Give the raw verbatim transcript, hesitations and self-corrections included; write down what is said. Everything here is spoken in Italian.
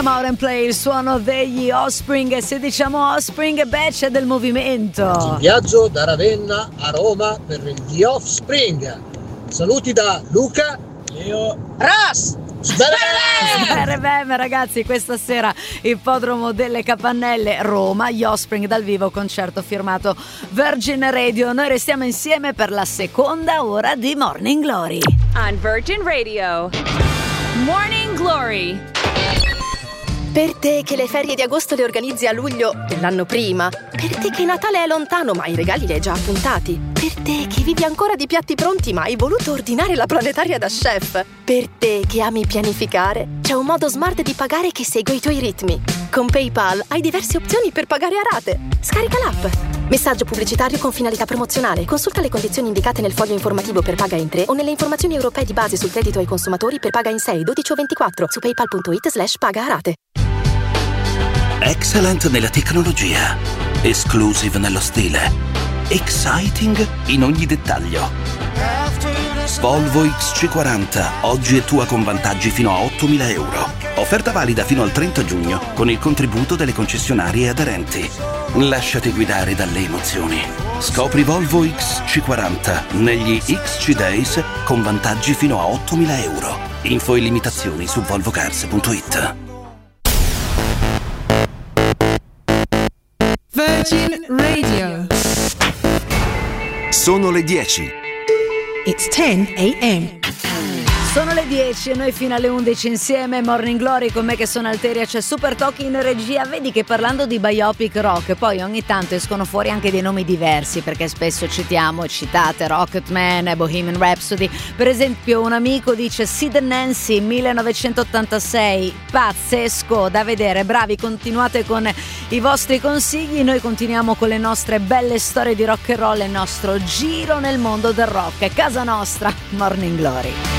Mauro Play, il suono degli Offspring. E se diciamo Offspring, beh, c'è del movimento. In viaggio da Ravenna a Roma per gli Offspring. Saluti da Luca, Leo, Ras. Bene, ragazzi, questa sera Ippodromo delle Capannelle, Roma, gli Offspring dal vivo, concerto firmato Virgin Radio. Noi restiamo insieme per la seconda ora di Morning Glory on Virgin Radio. Morning Glory. Per te che le ferie di agosto le organizzi a luglio dell'anno prima. Per te che Natale è lontano ma i regali li hai già appuntati. Per te che vivi ancora di piatti pronti ma hai voluto ordinare la planetaria da chef. Per te che ami pianificare, c'è un modo smart di pagare che segue i tuoi ritmi. Con PayPal hai diverse opzioni per pagare a rate. Scarica l'app. Messaggio pubblicitario con finalità promozionale. Consulta le condizioni indicate nel foglio informativo per paga in tre o nelle informazioni europee di base sul credito ai consumatori per paga in sei, dodici o ventiquattro su paypal.it slash paga a rate. Excellent nella tecnologia, exclusive nello stile, exciting in ogni dettaglio. Volvo X C quaranta, oggi è tua con vantaggi fino a ottomila euro. Offerta valida fino al trenta giugno con il contributo delle concessionarie aderenti. Lasciati guidare dalle emozioni. Scopri Volvo X C quaranta negli X C Days con vantaggi fino a ottomila euro. Info e limitazioni su volvocars punto it. Virgin Radio. Sono le dieci. It's ten a.m. Sono le dieci e noi fino alle undici insieme. Morning Glory con me che sono Alteria, c'è Super Toki in regia. Vedi che parlando di biopic rock poi ogni tanto escono fuori anche dei nomi diversi, perché spesso citiamo, citate Rocketman e Bohemian Rhapsody. Per esempio un amico dice Sid and Nancy millenovecentottantasei, pazzesco da vedere. Bravi, continuate con i vostri consigli, noi continuiamo con le nostre belle storie di rock and roll e il nostro giro nel mondo del rock. È casa nostra, Morning Glory.